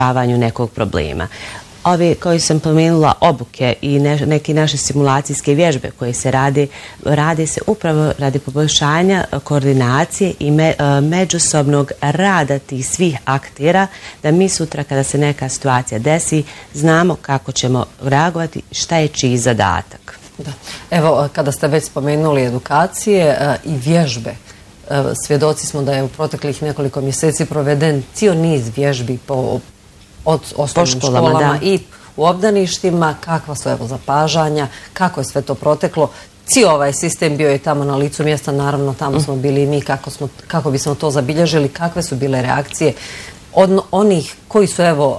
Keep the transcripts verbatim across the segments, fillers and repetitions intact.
rješavanju nekog problema. Ove koje sam pomenula obuke i neke naše simulacijske vježbe koje se rade, rade se upravo radi poboljšanja koordinacije i me, međusobnog rada tih svih aktera, da mi sutra kada se neka situacija desi znamo kako ćemo reagovati, šta je čiji zadatak. Da. Evo, kada ste već spomenuli edukacije i vježbe, svjedoci smo da je u proteklih nekoliko mjeseci proveden cijel niz vježbi po od osnovnim školama, školama i u obdaništima, kakva su evo zapažanja, kako je sve to proteklo. Cijel ovaj sistem bio je tamo na licu mjesta, naravno tamo smo bili i mi, kako, smo, kako bismo to zabilježili, kakve su bile reakcije od onih koji su evo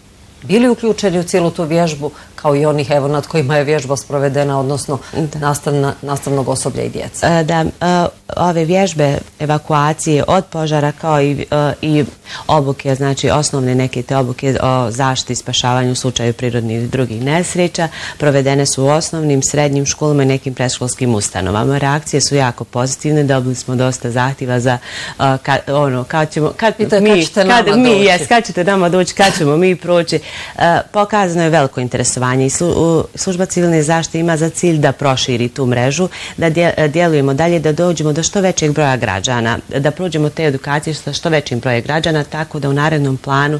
bili uključeni u cijelu tu vježbu, kao i onih evo nad kojima je vježba sprovedena, odnosno nastavna, nastavnog osoblja i djeca. Da, ove vježbe evakuacije od požara kao i, i obuke, znači osnovne neke te obuke o zaštiti i spašavanju u slučaju prirodnih i drugih nesreća, provedene su u osnovnim, srednjim školama i nekim predškolskim ustanovama. Reakcije su jako pozitivne, dobili smo dosta zahtjeva za kad, ono, kad ćemo, kad, Pita, mi, kad ćete kad, nama mi, doći. Jes, kad ćete nama doći, kad ćemo mi proći. Pokazano je veliko interesovanje i služba civilne zaštite ima za cilj da proširi tu mrežu, da djelujemo dalje, da dođemo do što većeg broja građana, da prođemo te edukacije sa što većim brojem građana, tako da u narednom planu,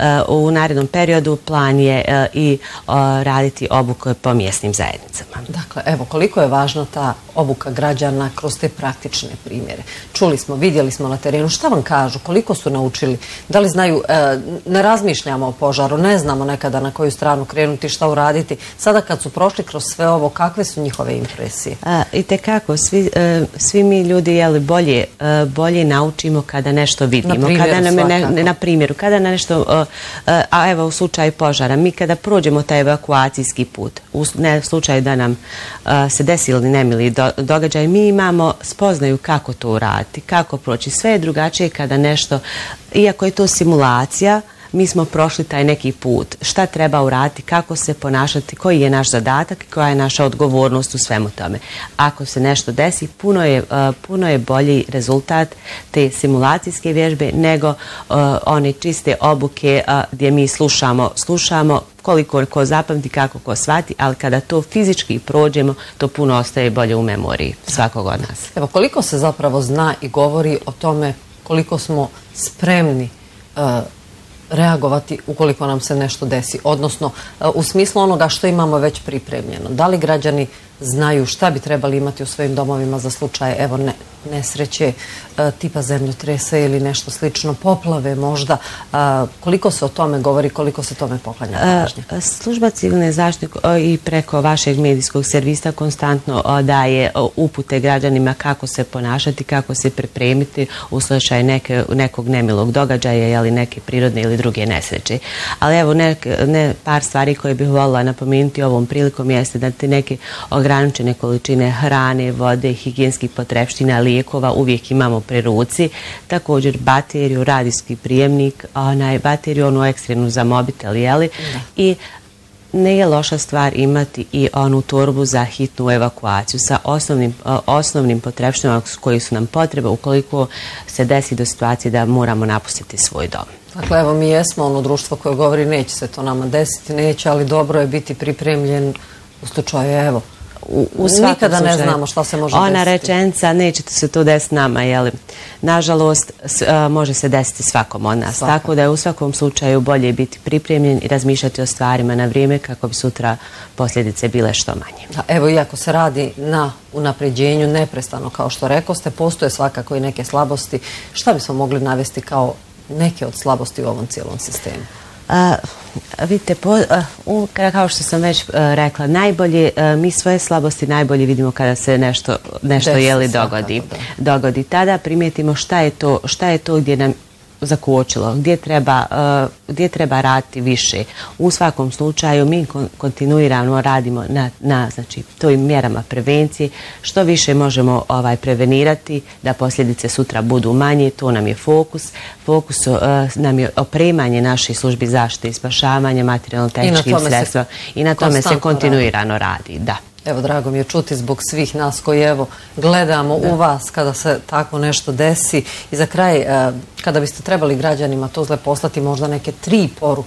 u narednom periodu plan je i raditi obuke po mjesnim zajednicama. Dakle, evo, koliko je važna ta obuka građana kroz te praktične primjere. Čuli smo, vidjeli smo na terenu, šta vam kažu, koliko su naučili, da li znaju, ne razmišljamo o požaru, ne znamo nekada na koju stranu krenuti, šta uraditi. Sada kad su prošli kroz sve ovo, kakve su njihove impresije? A, i tekako, svi, e, svi mi ljudi jeli, bolje, e, bolje naučimo kada nešto vidimo. Na primjeru kada nam je svakako. Ne, na primjeru, kada na nešto, e, a evo u slučaju požara, mi kada prođemo taj evakuacijski put, u ne, slučaju da nam e, se desili nemili do, događaj, mi imamo spoznaju kako to uraditi, kako proći. Sve je drugačije kada nešto, iako je to simulacija, mi smo prošli taj neki put, šta treba uraditi, kako se ponašati, koji je naš zadatak i koja je naša odgovornost u svemu tome. Ako se nešto desi, puno je, uh, puno je bolji rezultat te simulacijske vježbe nego uh, one čiste obuke uh, gdje mi slušamo, slušamo koliko ko zapamti, kako ko shvati, ali kada to fizički prođemo, to puno ostaje bolje u memoriji svakog od nas. Evo, koliko se zapravo zna i govori o tome koliko smo spremni uh, reagovati ukoliko nam se nešto desi, odnosno u smislu onoga što imamo već pripremljeno. Da li građani znaju šta bi trebali imati u svojim domovima za slučaje evo ne, nesreće tipa zemljotresa ili nešto slično, poplave možda, koliko se o tome govori, koliko se tome poklanja pažnje? Služba civilne zaštite i preko vašeg medijskog servisa konstantno daje upute građanima kako se ponašati, kako se pripremiti u slučaju neke, nekog nemilog događaja ili neke prirodne ili druge nesreće. Ali evo nek, ne, par stvari koje bih voljela napomenuti ovom prilikom jeste da te neke ograničene količine hrane, vode, higijenskih potrepština, lijekova uvijek imamo pri ruci. Također bateriju, radijski prijemnik, onaj, bateriju onu ekstremnu za mobitel, jeli? Da. I ne je loša stvar imati i onu torbu za hitnu evakuaciju sa osnovnim, osnovnim potrepštinama koji su nam potrebe ukoliko se desi do situacije da moramo napustiti svoj dom. Dakle, evo mi jesmo ono društvo koje govori neće se to nama desiti, neće, ali dobro je biti pripremljen u slučaju, evo, U, u nikada slučaju. Ne znamo šta se može Ona desiti. Ona rečenica, neće se to desiti nama, jeli? Nažalost, s, a, može se desiti svakom od nas. Svaka. Tako da je u svakom slučaju bolje biti pripremljen i razmišljati o stvarima na vrijeme kako bi sutra posljedice bile što manje. Da, evo, iako se radi na unapređenju neprestano, kao što rekoste, postoje svakako i neke slabosti. Šta bismo mogli navesti kao neke od slabosti u ovom cijelom sistemu? Uh, vidite, po, uh, u, kao što sam već uh, rekla, najbolje, uh, mi svoje slabosti najbolje vidimo kada se nešto, nešto jeli dogodi. dogodi. Tada primijetimo šta je to, šta je to gdje nam zakočilo, gdje treba, uh, gdje treba raditi više. U svakom slučaju mi kon, kontinuirano radimo na, na znači, tojim mjerama prevencije. Što više možemo ovaj, prevenirati da posljedice sutra budu manje, to nam je fokus. Fokus uh, nam je opremanje naših službi zaštite i spašavanja, materijalno-tehničkih sredstva i na tome se kontinuirano radi. Da. Evo, drago mi je čuti zbog svih nas koji evo gledamo da. u vas kada se tako nešto desi. I za kraj, kada biste trebali građanima to zle poslati možda neke tri poruke